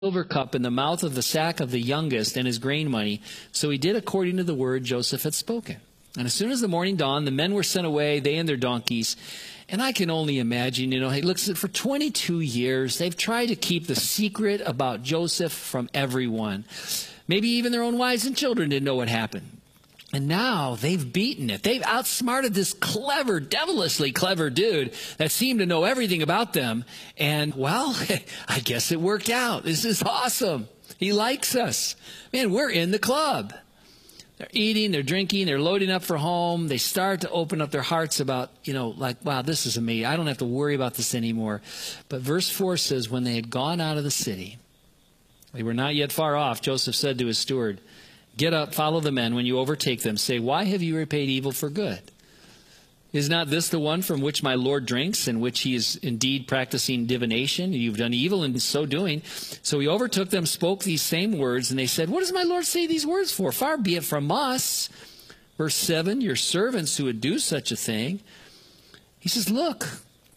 silver cup in the mouth of the sack of the youngest and his grain money. So he did according to the word Joseph had spoken. And as soon as the morning dawned, the men were sent away, they and their donkeys. And I can only imagine, hey, look, for 22 years, they've tried to keep the secret about Joseph from everyone. Maybe even their own wives and children didn't know what happened. And now they've beaten it. They've outsmarted this clever, devilishly clever dude that seemed to know everything about them. And, well, I guess it worked out. This is awesome. He likes us. Man, we're in the club. They're eating, they're drinking, they're loading up for home. They start to open up their hearts about, wow, this is amazing. I don't have to worry about this anymore. But verse 4 says, when they had gone out of the city, they were not yet far off, Joseph said to his steward, "Get up, follow the men. When you overtake them, say, 'Why have you repaid evil for good? Is not this the one from which my Lord drinks, in which he is indeed practicing divination? You've done evil in so doing.' So he overtook them, spoke these same words, and they said, 'What does my Lord say these words for? Far be it from us.' Verse 7, your servants who would do such a thing." He says, "Look,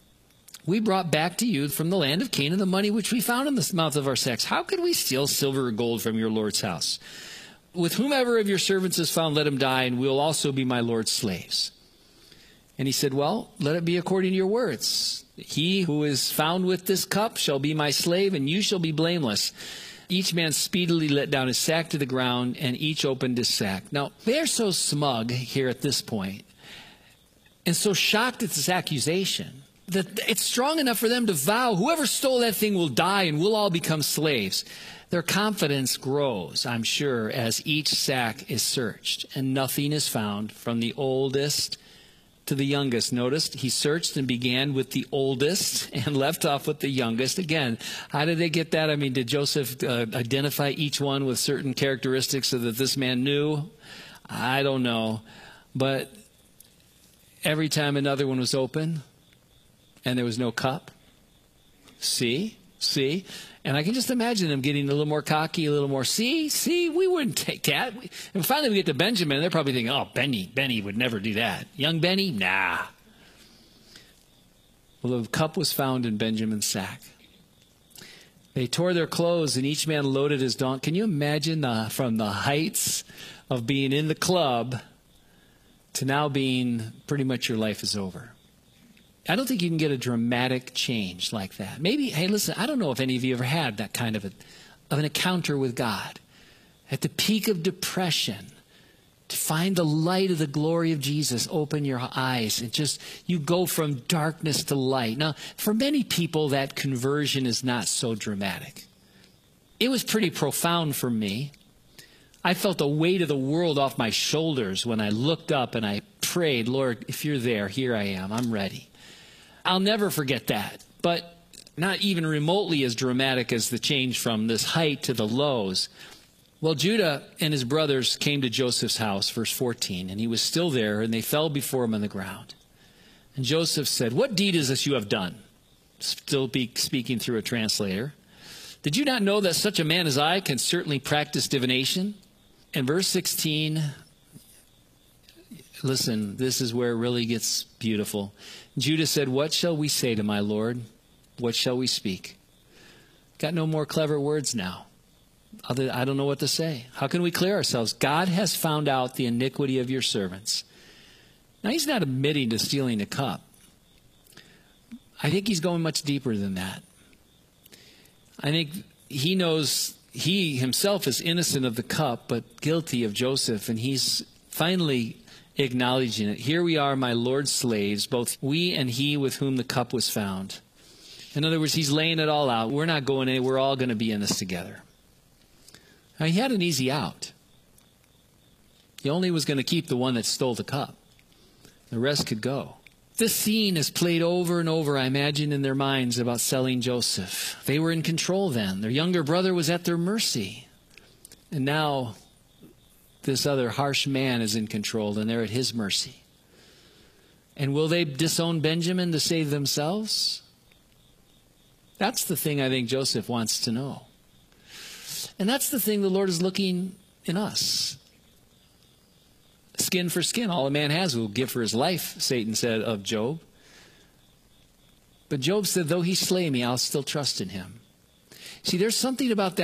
we brought back to you from the land of Canaan the money which we found in the mouth of our sacks. How could we steal silver or gold from your Lord's house? With whomever of your servants is found, let him die, and we'll also be my Lord's slaves." And he said, "Well, let it be according to your words. He who is found with this cup shall be my slave, and you shall be blameless." Each man speedily let down his sack to the ground, and each opened his sack. Now, they're so smug here at this point, and so shocked at this accusation, that it's strong enough for them to vow, whoever stole that thing will die, and we'll all become slaves. Their confidence grows, I'm sure, as each sack is searched, and nothing is found from the oldest to the youngest. Notice he searched and began with the oldest and left off with the youngest. Again, how did they get that? I mean, did Joseph identify each one with certain characteristics so that this man knew? I don't know. But every time another one was open and there was no cup, see? And I can just imagine them getting a little more cocky, a little more, see, we wouldn't take that. And finally we get to Benjamin, and they're probably thinking, oh, Benny would never do that. Young Benny? Nah. Well, the cup was found in Benjamin's sack. They tore their clothes, and each man loaded his donkey. Can you imagine from the heights of being in the club to now being pretty much your life is over? I don't think you can get a dramatic change like that. Maybe, hey, listen, I don't know if any of you ever had that kind of an encounter with God. At the peak of depression, to find the light of the glory of Jesus open your eyes, and just, you go from darkness to light. Now, for many people, that conversion is not so dramatic. It was pretty profound for me. I felt the weight of the world off my shoulders when I looked up and I prayed, "Lord, if you're there, here I am, I'm ready." I'll never forget that, but not even remotely as dramatic as the change from this height to the lows. Well, Judah and his brothers came to Joseph's house, verse 14, and he was still there, and they fell before him on the ground. And Joseph said, "What deed is this you have done?" Still speaking through a translator. "Did you not know that such a man as I can certainly practice divination?" And verse 16, listen, this is where it really gets beautiful. Judah said, "What shall we say to my Lord? What shall we speak?" Got no more clever words now. I don't know what to say. How can we clear ourselves? God has found out the iniquity of your servants. Now, he's not admitting to stealing the cup. I think he's going much deeper than that. I think he knows he himself is innocent of the cup, but guilty of Joseph, and he's finally acknowledging it. Here we are, my Lord's slaves, both we and he with whom the cup was found. In other words, he's laying it all out. We're not going anywhere. We're all going to be in this together. Now, he had an easy out. He only was going to keep the one that stole the cup. The rest could go. This scene is played over and over, I imagine, in their minds about selling Joseph. They were in control then. Their younger brother was at their mercy. And now this other harsh man is in control, and they're at his mercy. And will they disown Benjamin to save themselves? That's the thing I think Joseph wants to know. And that's the thing the Lord is looking in us. Skin for skin, all a man has will give for his life, Satan said of Job. But Job said, though he slay me, I'll still trust in him. See, there's something about